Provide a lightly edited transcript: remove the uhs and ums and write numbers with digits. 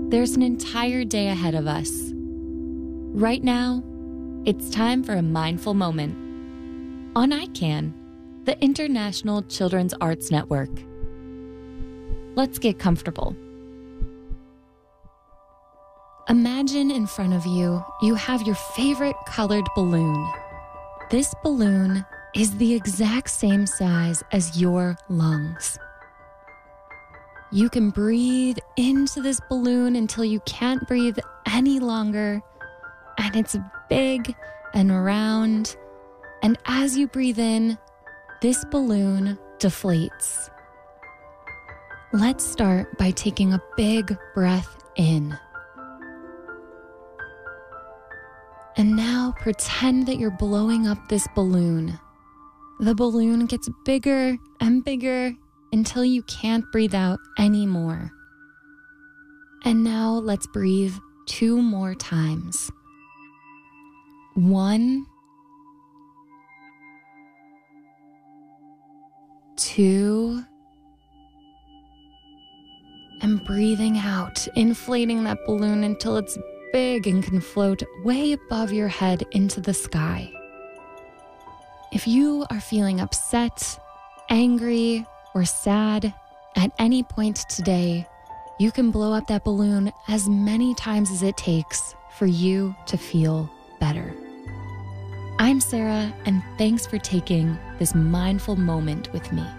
there's an entire day ahead of us. Right now, it's time for a mindful moment on ICANN, the International Children's Arts Network. Let's get comfortable. Imagine in front of you, you have your favorite colored balloon. This balloon is the exact same size as your lungs. You can breathe into this balloon until you can't breathe any longer, and it's big and round. And as you breathe in, this balloon deflates. Let's start by taking a big breath in. And now pretend that you're blowing up this balloon. The balloon gets bigger and bigger until you can't breathe out anymore. And now let's breathe 2 more times. 1, 2, and breathing out, inflating that balloon until it's big and can float way above your head into the sky. If you are feeling upset, angry, or sad at any point today, you can blow up that balloon as many times as it takes for you to feel better. I'm Sarah, and thanks for taking this mindful moment with me.